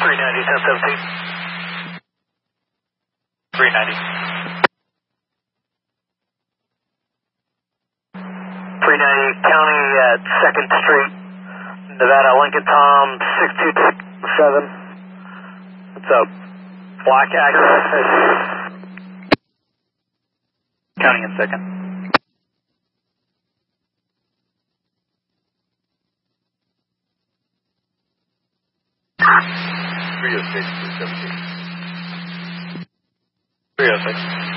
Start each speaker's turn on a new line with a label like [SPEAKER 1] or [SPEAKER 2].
[SPEAKER 1] 390, 1017. 390. 390 County at 2nd Street, Nevada, Lincoln Tom 6227. It's a black access. County in 2nd.
[SPEAKER 2] Three oh six. 306.